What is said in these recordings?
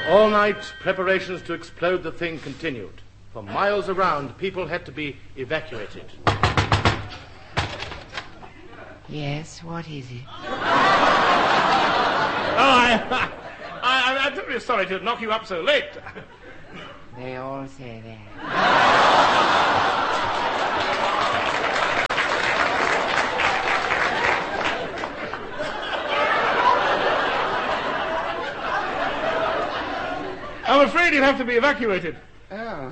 All night, preparations to explode the thing continued. For miles around, people had to be evacuated. Yes, what is it? I'm very sorry to knock you up so late. They all say that. I'm afraid you'll have to be evacuated. Oh.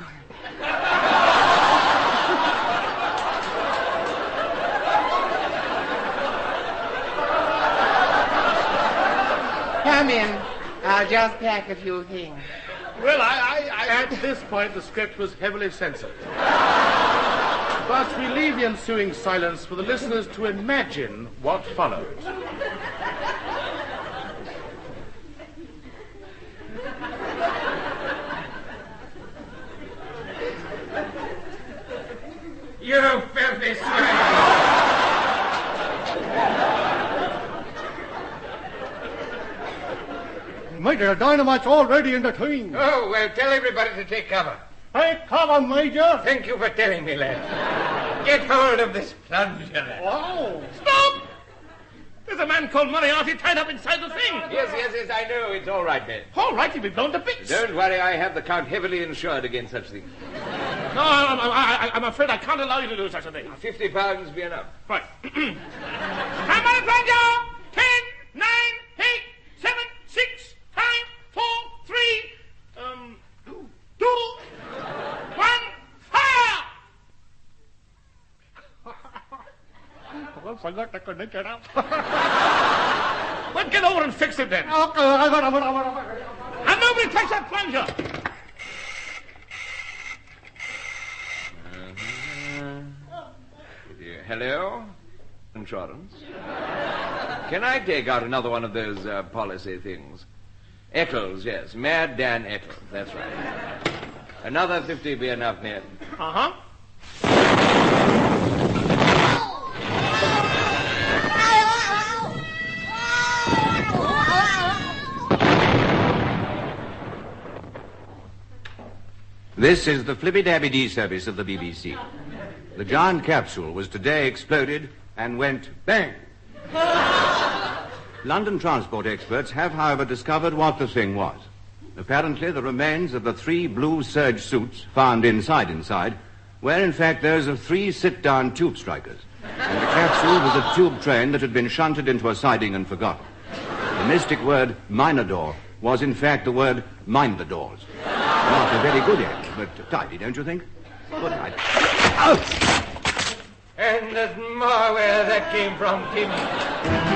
Come in. I'll just pack a few things. Well, at this point, the script was heavily censored. But we leave the ensuing silence for the listeners to imagine what followed. You filthy swine! Major, dynamite's already in the team. Oh, well, tell everybody to take cover. Take cover, Major. Thank you for telling me, lad. Get hold of this plunger, lad. Oh. Stop! There's a man called Moriarty tied up inside the thing. Yes, I know. It's all right, man. All right, he'll be blown to bits. Don't worry, I have the Count heavily insured against such things. No, I'm afraid I can't allow you to do such a thing. £50 be enough. Right. Come on, plunger! 10, 9, 8, 7, 6, 5, 4, 3, 2, 1, fire! Well, forgot I couldn't get up. Well, get over and fix it then. Okay, I got it. And nobody takes that plunger. Hello? Insurance? Can I take out another one of those policy things? Eccles, yes. Mad Dan Eccles, that's right. Another 50 be enough, Ned. Uh-huh. This is the Flippy-Dabby-Dee service of the BBC. The giant capsule was today exploded and went bang. London transport experts have, however, discovered what the thing was. Apparently, the remains of the 3 blue serge suits found inside were, in fact, those of 3 sit-down tube strikers. And the capsule was a tube train that had been shunted into a siding and forgotten. The mystic word minor-door was, in fact, the word mind the doors. Not a very good act, but tidy, don't you think? Good night. And there's more where that came from, Timmy.